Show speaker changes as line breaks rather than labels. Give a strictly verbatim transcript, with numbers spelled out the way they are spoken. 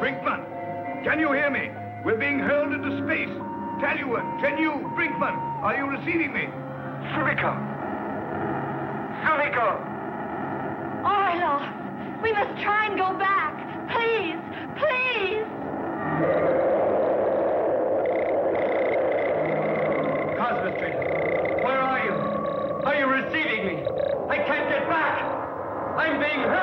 Brinkman, can you hear me? We're being hurled into space. Tallulah, can you, Brinkman, are you receiving me?
Sumiko! Sumiko!
Orlov, we must try and go back. Please, please!
Cosmostrator, where are you? Are you receiving me? I can't get back! I'm being hurt!